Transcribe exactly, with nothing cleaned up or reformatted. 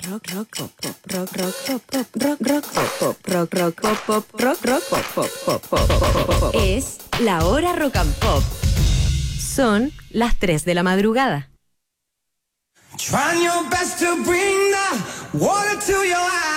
rock, rock, pop, pop, rock, rock, pop, pop, rock, rock, pop, pop, rock, rock, pop, pop, rock, rock, pop, pop, pop, pop, pop, pop. Es la hora rock and pop. Son las tres de la madrugada. Trying your best to bring the water to your eyes.